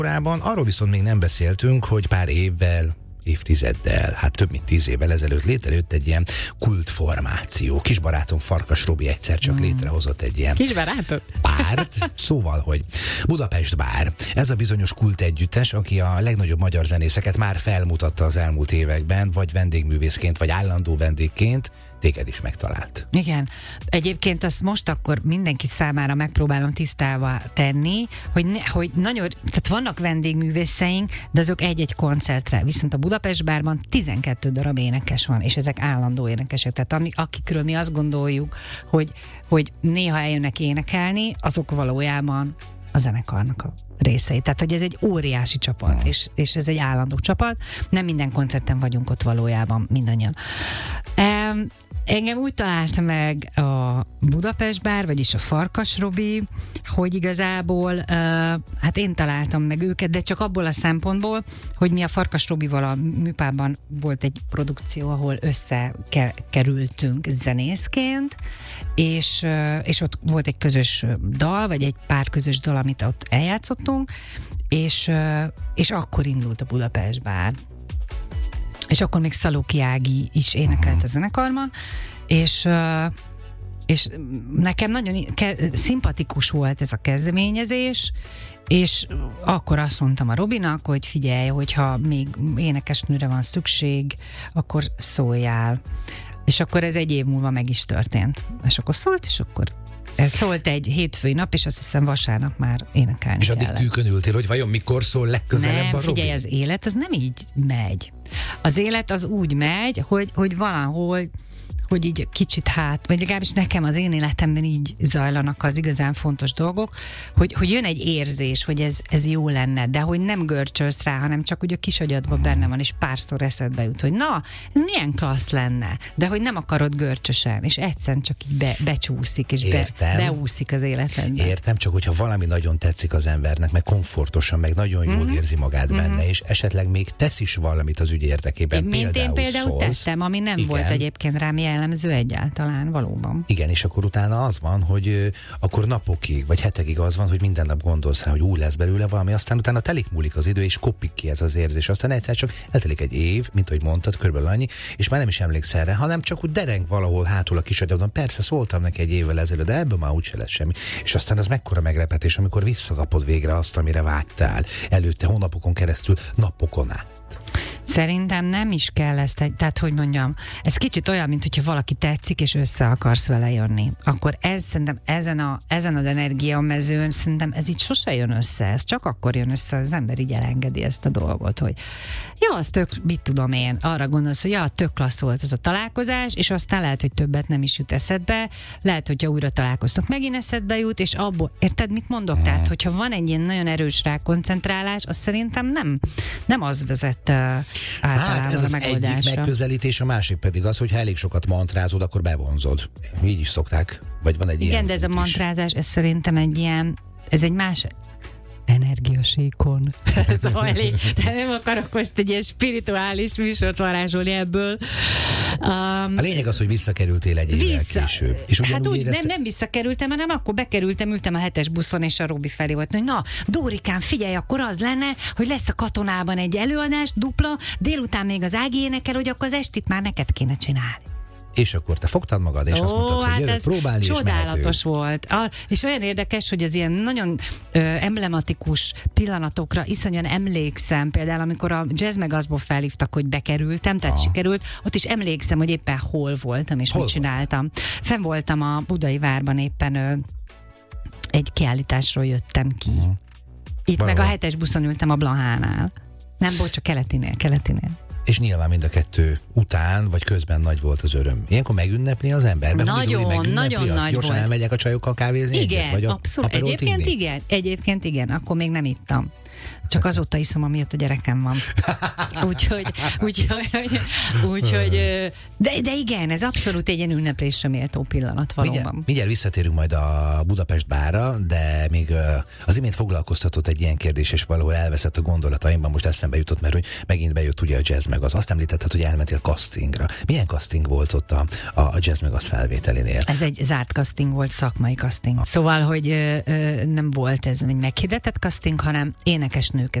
Korábban arról viszont még nem beszéltünk, hogy pár évtizeddel, hát több mint 10 évvel ezelőtt létrejött egy ilyen kultformáció. Kisbarátom Farkas Robi egyszer csak létrehozott egy ilyen párt, szóval, hogy Budapest Bár. Ez a bizonyos kult együttes, aki a legnagyobb magyar zenészeket már felmutatta az elmúlt években, vagy vendégművészként, vagy állandó vendégként, téged is megtalált. Igen. Egyébként azt most akkor mindenki számára megpróbálom tisztába tenni, hogy nagyon, tehát vannak vendégművészeink, de azok egy-egy koncertre. Viszont a Budapest Bárban 12 darab énekes van, és ezek állandó énekesek. Tehát akikről mi azt gondoljuk, hogy néha eljönnek énekelni, azok valójában a zenekarnak a részei. Tehát, hogy ez egy óriási csapat, és ez egy állandó csapat. Nem minden koncerten vagyunk ott valójában, mindannyian. Engem úgy talált meg a Budapest Bár, vagyis a Farkas Robi, hogy igazából hát én találtam meg őket, de csak abból a szempontból, hogy mi a Farkas Robival a Műpában volt egy produkció, ahol összekerültünk zenészként, és ott volt egy közös dal, vagy egy pár közös dal, amit ott eljátszottunk, és akkor indult a Budapest Bár. És akkor még Szalóki Ági is énekelt a zenekarban, és nekem nagyon szimpatikus volt ez a kezdeményezés, és akkor azt mondtam a Robinak, hogy figyelj, hogyha még énekesnőre van szükség, akkor szóljál. És akkor ez egy év múlva meg is történt. És akkor szólt, és akkor ez szólt egy hétfői nap, és azt hiszem vasárnap már énekelni és addig kellett. tűkön ültél, hogy vajon mikor szól legközelebb a Robi? Nem, figyelj, az élet az nem így megy. Az élet az úgy megy, hogy valahol, hogy így kicsit vagy legalábbis nekem az én életemben így zajlanak az igazán fontos dolgok, hogy jön egy érzés, hogy ez jó lenne, de hogy nem görcsölsz rá, hanem csak úgy a kis agyadban benne van, és párszor eszedbe jut, hogy na, ez milyen klassz lenne, de hogy nem akarod görcsösen, és egyszerűen csak így becsúszik, és beúszik az életedbe. Értem, csak hogyha valami nagyon tetszik az embernek, meg komfortosan, meg nagyon jól érzi magát benne, és esetleg még tesz is valamit az ügy érdekében. Mint én például tettem, ami nem volt egyébként rám jellemző egyáltalán, valóban. Igen, és akkor utána az van, hogy akkor napokig, vagy hetekig az van, hogy minden nap gondolsz rá, hogy úgy lesz belőle valami, aztán utána telik múlik az idő, és kopik ki ez az érzés. Aztán egyszer csak eltelik egy év, mint ahogy mondtad, körülbelül annyi, és már nem is emlékszel erre, hanem csak úgy dereng valahol hátul a kis agyadon. Persze szóltam neki egy évvel ezelőtt, de ebből már úgyse lesz semmi. És aztán az mekkora meglepetés, amikor visszakapod végre azt, amire vágytál előtte hónapokon keresztül, napokon át. Szerintem nem is kell ezt, tehát hogy mondjam, ez kicsit olyan, mint hogyha valaki tetszik, és össze akarsz vele jönni. Akkor ez szerintem ezen az energiamezőn szerintem ez így sose jön össze, ez csak akkor jön össze, az ember így elengedi ezt a dolgot, hogy ja, az tök, mit tudom én, arra gondolsz, hogy ja, tök klassz volt ez a találkozás, és aztán lehet, hogy többet nem is jut eszedbe, lehet, hogyha újra találkoztok, megint eszedbe jut, és abból, érted, mit mondok? Tehát, hogyha van egy ilyen nagyon erős rákoncentrálás, az szerintem nem az vezet általában hát ez az egyik megközelítés, a másik pedig az, hogy ha elég sokat mantrázod, akkor bevonzod. Így is szokták, vagy van egy ilyen. Igen, de ez a mantrázás, ez szerintem egy ilyen, ez egy más energiasíkon zajlik. Tehát nem akarok most egy ilyen spirituális műsort varázsolni ebből. A lényeg az, hogy visszakerültél egy évvel később. És hát úgy nem visszakerültem, hanem akkor bekerültem, ültem a 7-es buszon, és a Robi felé volt, hogy na, Dórikám, figyelj, akkor az lenne, hogy lesz a Katonában egy előadás, dupla, délután még az Ági énekel, hogy akkor az estit már neked kéne csinálni. És akkor te fogtad magad, és azt mondtad, hogy jövök próbálni, csodálatos volt. És olyan érdekes, hogy az ilyen nagyon emblematikus pillanatokra iszonyan emlékszem, például amikor a Jazz Megazból felhívtak, hogy bekerültem, tehát sikerült, ott is emlékszem, hogy éppen hol voltam, és mit csináltam. Fenn voltam a Budai Várban, éppen egy kiállításról jöttem ki. Itt valahol. Meg a 7-es buszon ültem a Blahánál. Nem, bocs, a keletinél. És nyilván mind a kettő után, vagy közben nagy volt az öröm. Ilyenkor megünnepli az ember? Nagyon nagy gyorsan volt. Elmegyek a csajokkal kávézni igen, egyet? Vagy abszolút. Egyébként igen, akkor még nem ittam. Csak azóta iszom, amiatt a gyerekem van. Úgyhogy de igen, ez abszolút egy ilyen ünneplésre méltó pillanat valóban. Mindjárt visszatérünk majd a Budapest Bárra, de még az imént foglalkoztatott egy ilyen kérdés, és valahol elveszett a gondolataimban, most eszembe jutott, mert hogy megint bejött ugye a Jazz Megaz. Azt említetted, hogy elmentél castingra. Milyen casting volt ott a Jazz Megaz felvételénél? Ez egy zárt casting volt, szakmai casting. Szóval, hogy nem volt ez egy meghirdetett casting, hanem énekesnőket